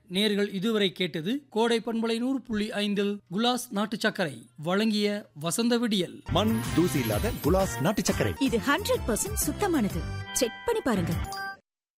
நேர்கள் இதுவரை கேட்டது கோடை பண்பலை 100.5 குலாஸ் நாட்டு சர்க்கரை வழங்கிய வசந்த விடியல். மண் தூசி இல்லாத குலாஸ் நாட்டு சர்க்கரை. இது 100% சுத்தமானது. செக் பண்ணி பாருங்க.